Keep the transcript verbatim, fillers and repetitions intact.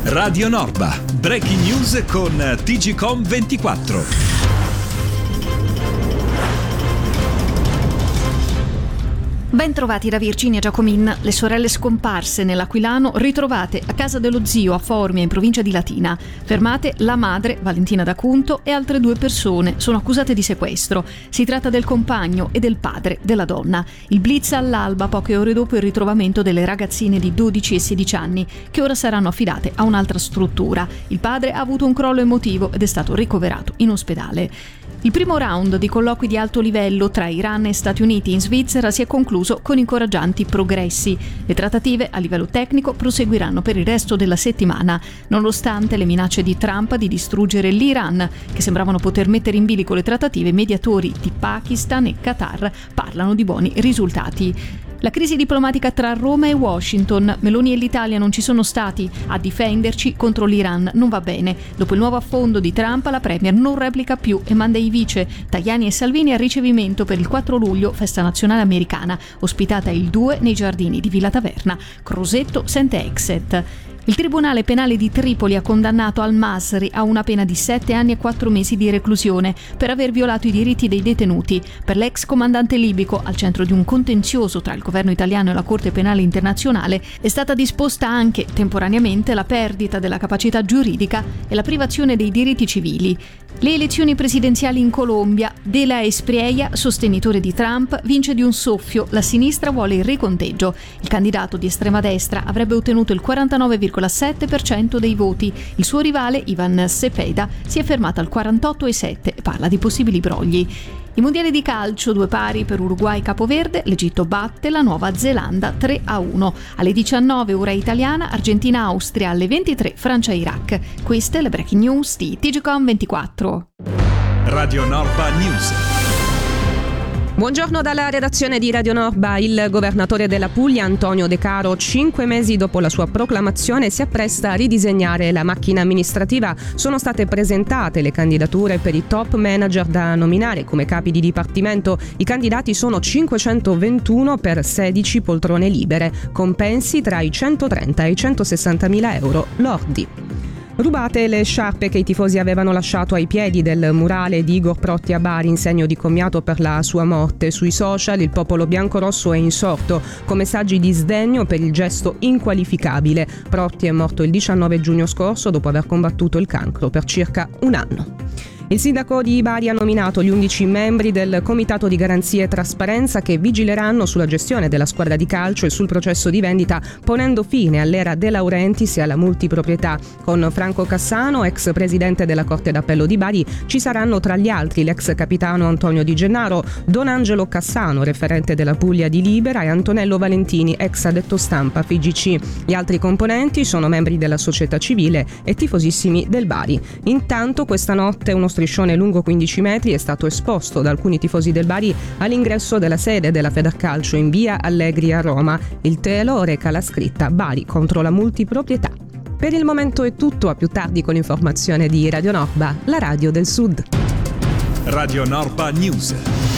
Radio Norba, breaking news con T G Com ventiquattro. Ben trovati da Virginia Giacomin, le sorelle scomparse nell'Aquilano ritrovate a casa dello zio a Formia in provincia di Latina. Fermate la madre, Valentina D'Acunto, e altre due persone sono accusate di sequestro. Si tratta del compagno e del padre della donna. Il blitz all'alba poche ore dopo il ritrovamento delle ragazzine di dodici e sedici anni che ora saranno affidate a un'altra struttura. Il padre ha avuto un crollo emotivo ed è stato ricoverato in ospedale. Il primo round di colloqui di alto livello tra Iran e Stati Uniti in Svizzera si è concluso con incoraggianti progressi. Le trattative a livello tecnico proseguiranno per il resto della settimana, nonostante le minacce di Trump di distruggere l'Iran, che sembravano poter mettere in bilico le trattative. I mediatori di Pakistan e Qatar parlano di buoni risultati. La crisi diplomatica tra Roma e Washington. Meloni e l'Italia non ci sono stati a difenderci contro l'Iran. Non va bene. Dopo il nuovo affondo di Trump, la Premier non replica più e manda i vice Tajani e Salvini al ricevimento per il quattro luglio, festa nazionale americana, ospitata il due nei giardini di Villa Taverna. Crosetto sente exit. Il Tribunale Penale di Tripoli ha condannato al-Masri a una pena di sette anni e quattro mesi di reclusione per aver violato i diritti dei detenuti. Per l'ex comandante libico, al centro di un contenzioso tra il governo italiano e la Corte Penale Internazionale, è stata disposta anche, temporaneamente, la perdita della capacità giuridica e la privazione dei diritti civili. Le elezioni presidenziali in Colombia. De la Espriella, sostenitore di Trump, vince di un soffio. La sinistra vuole il riconteggio. Il candidato di estrema destra avrebbe ottenuto il quarantanove virgola sette per cento dei voti. Il suo rivale, Ivan Cepeda, si è fermato al quarantotto virgola sette per cento e parla di possibili brogli. I mondiali di calcio, due pari per Uruguay Capoverde, l'Egitto batte la Nuova Zelanda tre a uno. Alle diciannove ora italiana, Argentina-Austria, alle ventitré Francia-Iraq. Queste le breaking news di T G Com ventiquattro. Radio Norba News. Buongiorno dalla redazione di Radio Norba. Il governatore della Puglia, Antonio De Caro, cinque mesi dopo la sua proclamazione, si appresta a ridisegnare la macchina amministrativa. Sono state presentate le candidature per i top manager da nominare come capi di dipartimento. I candidati sono cinquecentoventuno per sedici poltrone libere, compensi tra i centotrenta e i centosessantamila euro lordi. Rubate le sciarpe che i tifosi avevano lasciato ai piedi del murale di Igor Protti a Bari in segno di commiato per la sua morte. Sui social il popolo biancorosso è insorto con messaggi di sdegno per il gesto inqualificabile. Protti è morto il diciannove giugno scorso dopo aver combattuto il cancro per circa un anno. Il sindaco di Bari ha nominato gli undici membri del Comitato di Garanzia e Trasparenza che vigileranno sulla gestione della squadra di calcio e sul processo di vendita, ponendo fine all'era De Laurentiis e alla multiproprietà. Con Franco Cassano, ex presidente della Corte d'Appello di Bari, ci saranno tra gli altri l'ex capitano Antonio Di Gennaro, Don Angelo Cassano, referente della Puglia di Libera, e Antonello Valentini, ex addetto stampa F I G C. Gli altri componenti sono membri della società civile e tifosissimi del Bari. Intanto questa notte uno striscione lungo quindici metri è stato esposto da alcuni tifosi del Bari all'ingresso della sede della Federcalcio in via Allegri a Roma. Il telo reca la scritta Bari contro la multiproprietà. Per il momento è tutto, a più tardi con l'informazione di Radio Norba, la radio del Sud. Radio Norba News.